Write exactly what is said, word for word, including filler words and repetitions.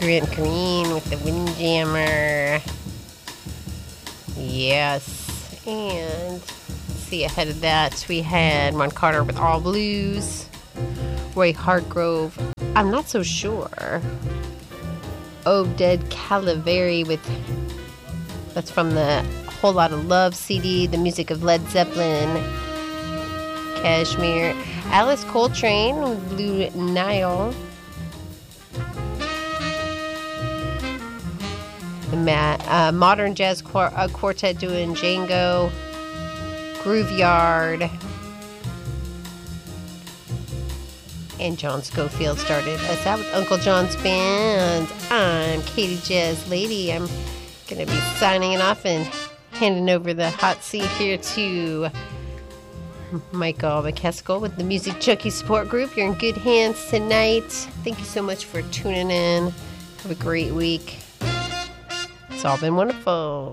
Grant Green with the Windjammer. Yes. And let's see, ahead of that, we had Ron Carter with All Blues. Roy Hargrove, I'm not so sure. Obed Calaveri with, that's from the Whole Lot of Love C D, the music of Led Zeppelin. Kashmir. Alice Coltrane with Blue Nile. The Ma- uh, Modern Jazz Quar- uh, Quartet doing Django. Grooveyard. And John Schofield started us out with Uncle John's Band. I'm Katie Jazz Lady. I'm going to be signing it off and handing over the hot seat here to Michael McKeskill with the Music Junkie Support Group. You're in good hands tonight. Thank you so much for tuning in. Have a great week. It's all been wonderful.